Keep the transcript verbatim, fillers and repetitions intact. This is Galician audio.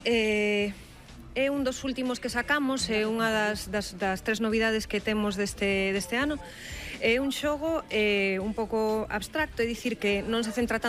Eh, é un dos últimos que sacamos, é unha das, das, das tres novidades que temos deste, deste ano. É un xogo eh, un pouco abstracto, é dicir que non se centra tanto